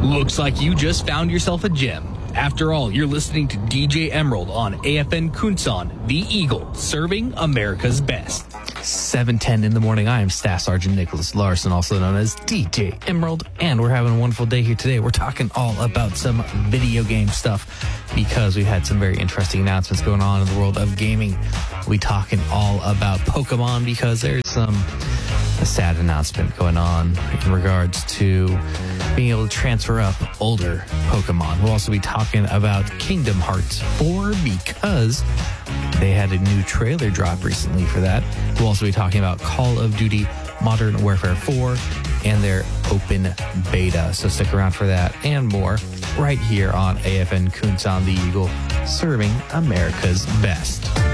Looks like you just found yourself a gem. After all, you're listening to DJ Emerald on AFN Kunsan, the Eagle, serving America's best. 7:10 in the morning. I am Staff Sergeant Nicholas Larson, also known as DJ Emerald, and we're having a wonderful day here today. We're talking all about some video game stuff because we've had some very interesting announcements going on in the world of gaming. We're talking all about Pokemon because there's a sad announcement going on in regards to being able to transfer up older Pokemon. We'll also be talking about Kingdom Hearts 4 because they had a new trailer drop recently for that. We'll also be talking about Call of Duty Modern Warfare 4 and their open beta. So stick around for that and more right here on AFN Kunsan, the Eagle, serving America's best.